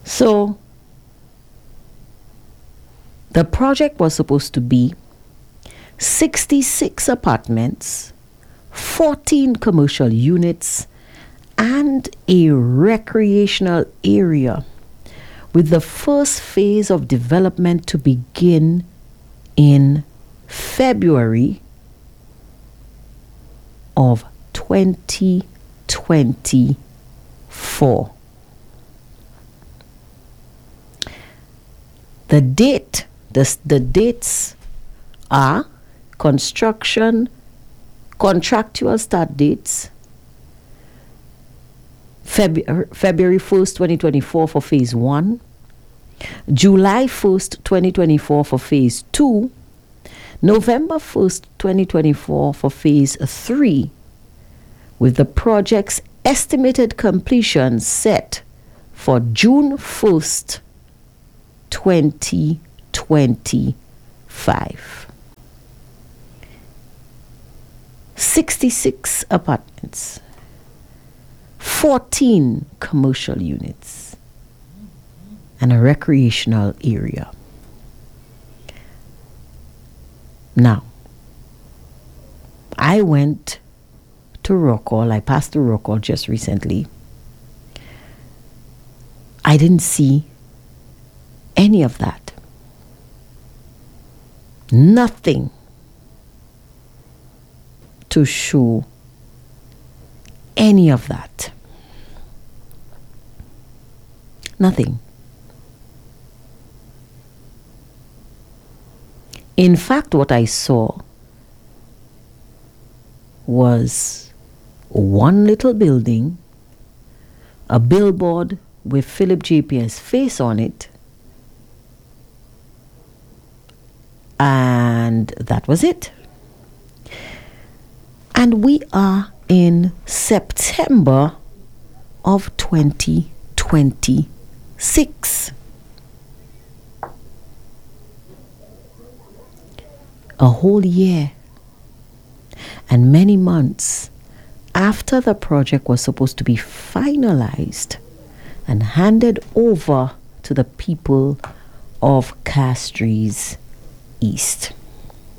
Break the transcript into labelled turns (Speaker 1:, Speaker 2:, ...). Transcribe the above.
Speaker 1: So the project was supposed to be 66 apartments, 14 commercial units, and a recreational area, with the first phase of development to begin in February of 2024. The dates are contractual start dates: February 1st, 2024 for phase 1, July 1st, 2024 for phase 2, November 1st, 2024 for phase 3, with the project's estimated completion set for June 1st, 2025. 66 apartments, 14 commercial units, and a recreational area. Now, I went to Rockall. I passed through Rockall just recently. I didn't see any of that. Nothing to show any of that. Nothing. In fact, what I saw was one little building, a billboard with Philip JP's face on it, and that was it. And we are in September of 2026. A whole year and many months after the project was supposed to be finalized and handed over to the people of Castries East.